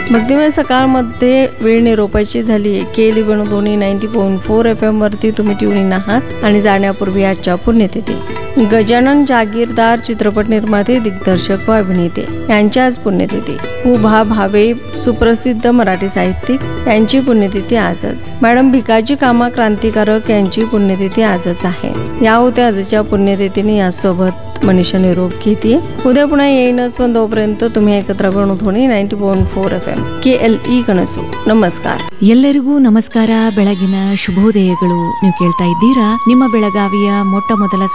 भक्तिमय सकाळमध्ये वेळ निरोपाची झाली. केली बनधोनी 90.4 FM वरती तुम्ही ट्यून आहात आणि जाण्यापूर्वी आजच्या पुण्यतिथी गजानन जागीरदार चित्रपट निर्माते, दिग्दर्शक व अभिनेते यांची आज पुण्यतिथी. उभा भावे सुप्रसिद्ध मराठी साहित्यिक यांची पुण्यतिथी आजच. मॅडम भिकाजी कामा क्रांतिकारक यांची पुण्यतिथी आजच आहे. या होत्या आजच्या पुण्यतिथीने. यासोबत मनीषा निरोप घेते. उद्या पुन्हा येईनच, पण तोपर्यंत तुम्ही एकत्र बनधोनी 90.4 FM KLE ಕನಸು. ನಮಸ್ಕಾರ. ಎಲ್ಲರಿಗೂ ನಮಸ್ಕಾರ. ಬೆಳಗಿನ ಶುಭೋದಯಗಳು. ನೀವು ಕೇಳ್ತಾ ಇದ್ದೀರಾ ನಿಮ್ಮ ಬೆಳಗಾವಿಯ ಮೊಟ್ಟ ಮೊದಲ